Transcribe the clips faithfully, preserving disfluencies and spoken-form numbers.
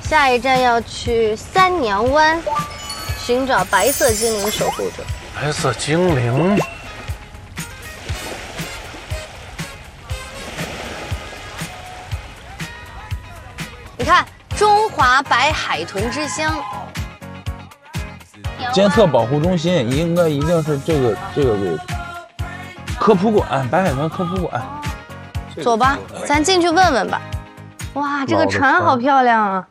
下一站要去三娘湾，寻找白色精灵守护者。 白色精灵。 你看，中华白海豚之乡。 监测保护中心应该一定是这个这个位置。科普馆，白海豚科普馆。 走吧，咱进去问问吧。哇，这个船好漂亮啊！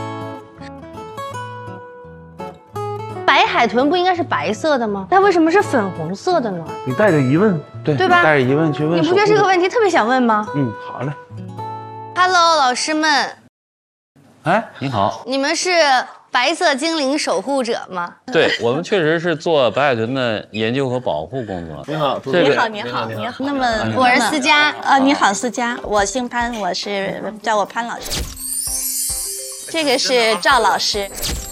白海豚不应该是白色的吗？它为什么是粉红色的呢？ 你带着疑问， 对对吧？ 带着疑问去问。 你不觉得这个问题特别想问吗？ 嗯，好嘞。 Hello， 老师们。 哎，你好。 你们是白色精灵守护者吗？ 对，我们确实是做白海豚的研究和保护工作。 你好， 这个你好，你好，你好。那么我是思佳。 啊，你好，思佳，我姓潘，我是叫我潘老师。这个是赵老师。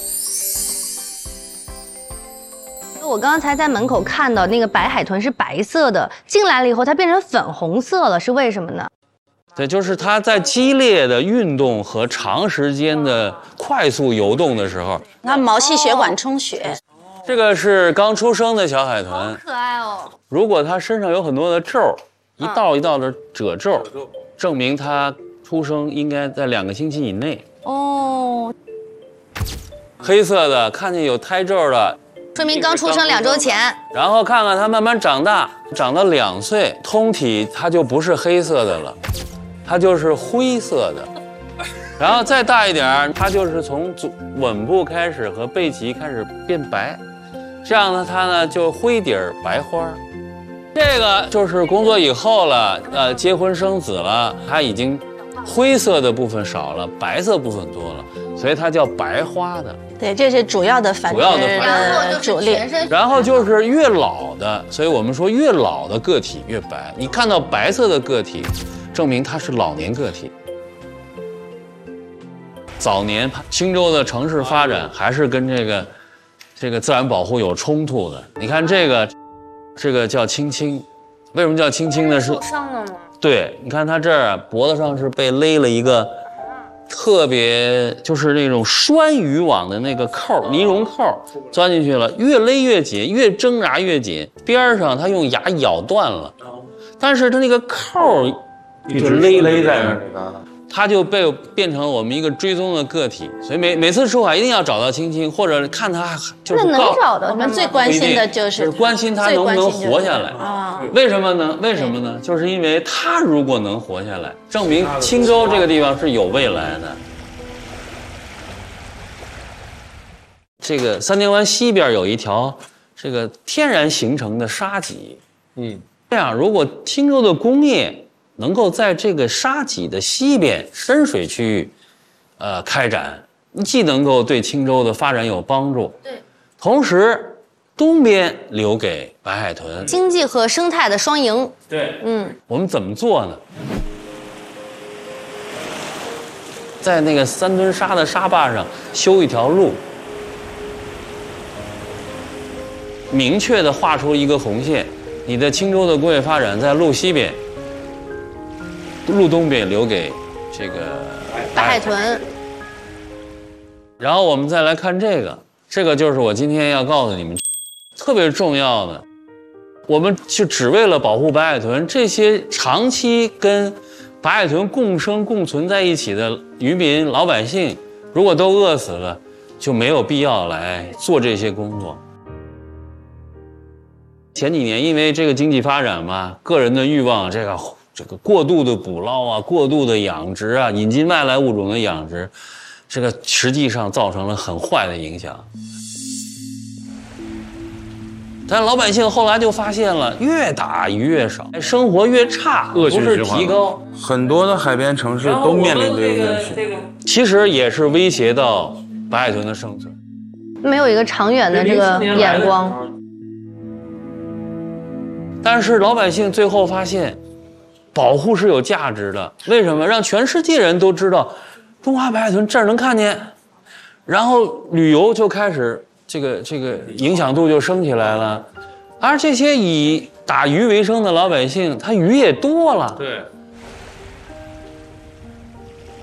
我刚才在门口看到那个白海豚是白色的，进来了以后它变成粉红色了，是为什么呢？ 对，就是它在激烈的运动和长时间的快速游动的时候， 它毛细血管充血。 这个是刚出生的小海豚， 可爱哦。 如果它身上有很多的皱，一道一道的褶皱，证明它出生应该在两个星期以内。 哦， 黑色的，看见有胎皱的。 说明刚出生两周前， 然后看看它慢慢长大，长到两岁，通体它就不是黑色的了，它就是灰色的。然后再大一点，它就是从吻部开始和背鳍开始变白，这样呢，它呢就灰底儿白花。这个就是工作以后了，呃，结婚生子了，它已经灰色的部分少了，白色部分多了，所以它叫白花的。 对，这是主要的繁殖的主力。 然后就是越老的，所以我们说越老的个体越白。你看到白色的个体，证明它是老年个体。早年青州的城市发展还是跟这个这个自然保护有冲突的。你看这个，这个叫青青，为什么叫青青呢？是受伤了吗？ 对，你看它这儿脖子上是被勒了一个。特别就是那种拴渔网的那个扣，尼龙扣钻进去了，越勒越紧，越挣扎越紧。边上他用牙咬断了，但是他那个扣一直勒勒在那儿，它就被变成了我们一个追踪的个体。所以每每次出海一定要找到青青，或者看它就是那能找到。 我们最关心的就是关心它能不能活下来啊？ 为什么呢？为什么呢？就是因为它如果能活下来，证明青州这个地方是有未来的。这个三年湾西边有一条这个天然形成的沙脊，嗯，这样如果青州的工业能够在这个沙脊的西边深水区域，呃，开展，既能够对青州的发展有帮助，对，同时东边留给白海豚经济和生态的双赢。 对，嗯，我们怎么做呢？在那个三吨沙的沙坝上修一条路，明确地画出一个红线，你的青州的工业发展在路西边。路东边留给这个白海豚， 然后我们再来看这个，这个就是我今天要告诉你们特别重要的，我们就只为了保护白海豚，这些长期跟白海豚共生共存在一起的渔民老百姓，如果都饿死了，就没有必要来做这些工作。前几年因为这个经济发展嘛，个人的欲望，这个这个过度的捕捞啊，过度的养殖啊，引进外来物种的养殖，这个实际上造成了很坏的影响。但老百姓后来就发现了，越打鱼越少，生活越差，不是提高。 很多的海边城市都面临这个问题， 其实也是威胁到白海豚的生存， 没有一个长远的这个眼光。 但是老百姓最后发现，保护是有价值的。为什么？让全世界人都知道，中华白海豚这儿能看见，然后旅游就开始这个这个影响度就升起来了。而这些以打鱼为生的老百姓，他鱼也多了。 对。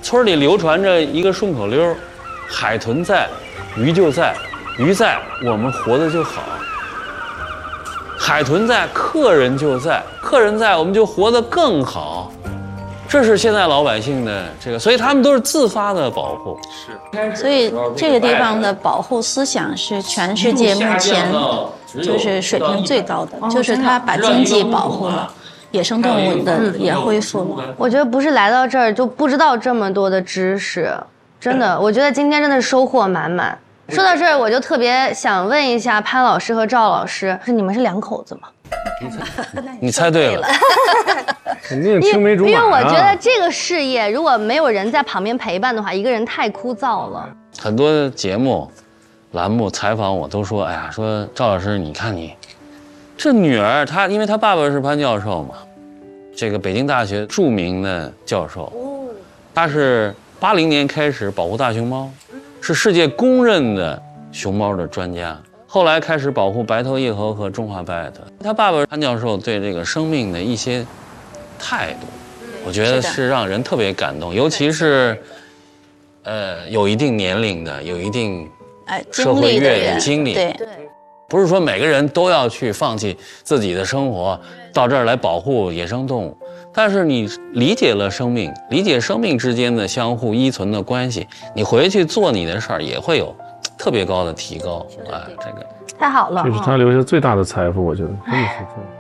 村里流传着一个顺口溜：海豚在，鱼就在，鱼在，我们活得就好。海豚在，客人就在，客人在，我们就活得更好。这是现在老百姓的这个，所以他们都是自发的保护。 是，所以这个地方的保护思想是全世界目前就是水平最高的，就是他把经济保护了，野生动物的也恢复了。 我觉得不是来到这儿就不知道这么多的知识，真的，我觉得今天真的是收获满满。说到这儿，我就特别想问一下潘老师和赵老师，是你们是两口子吗？ 你猜对了， 肯定青梅竹马、啊、 因为我觉得这个事业如果没有人在旁边陪伴的话，一个人太枯燥了。 很多节目、栏目采访我都说，哎呀，说赵老师，你看你这女儿，她因为她爸爸是潘教授嘛，这个北京大学著名的教授，他是八零年开始保护大熊猫，是世界公认的熊猫的专家。后来开始保护白头叶猴和中华白海豚。他爸爸潘教授对这个生命的一些态度，我觉得是让人特别感动，尤其是，呃，有一定年龄的、有一定社会阅历、经历， 对， 不是说每个人都要去放弃自己的生活，到这儿来保护野生动物。但是你理解了生命，理解生命之间的相互依存的关系，你回去做你的事儿也会有特别高的提高啊！这个太好了， 这是他留下最大的财富，我觉得真的是这样。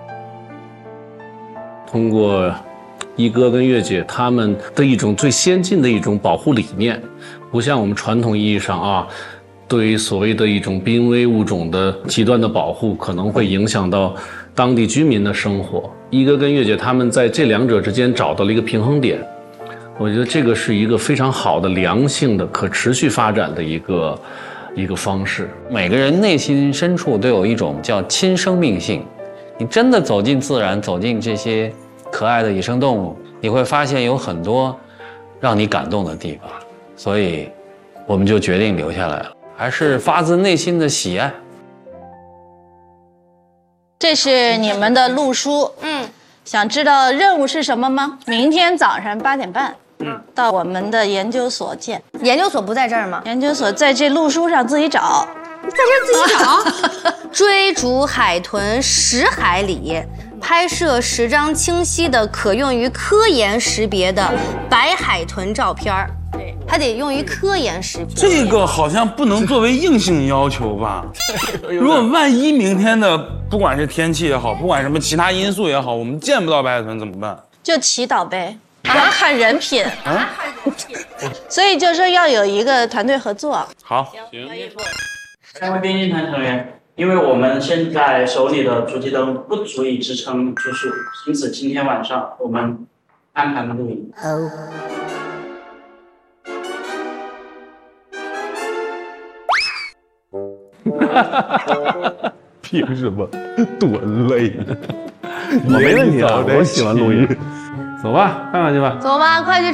通过一哥跟月姐他们的一种最先进的一种保护理念，不像我们传统意义上啊，对于所谓的一种濒危物种的极端的保护，可能会影响到当地居民的生活。一哥跟月姐他们在这两者之间找到了一个平衡点，我觉得这个是一个非常好的良性的可持续发展的一个一个方式。 每个人内心深处都有一种叫亲生命性，你真的走进自然，走进这些可爱的野生动物，你会发现有很多让你感动的地方，所以我们就决定留下来了，还是发自内心的喜爱。 这是你们的路书，嗯，想知道任务是什么吗？明天早上八点半，嗯，到我们的研究所见。 研究所不在这儿吗？ 研究所在这路书上自己找， 在这儿自己找。追逐海豚十海里，拍摄十张清晰的可用于科研识别的白海豚照片儿。对，还得用于科研识别。 这个好像不能作为硬性要求吧？如果万一明天的不管是天气也好，不管什么其他因素也好，我们见不到白海豚怎么办？ 就祈祷呗，要看人品啊。所以就是说要有一个团队合作。 好， 行。三位编辑团成员，因为我们现在手里的主机灯不足以支撑住宿，因此今天晚上我们安排了录影。哦。 凭什么？多累！我没问题啊，我喜欢录音。走吧，看看去吧。 走吧，快去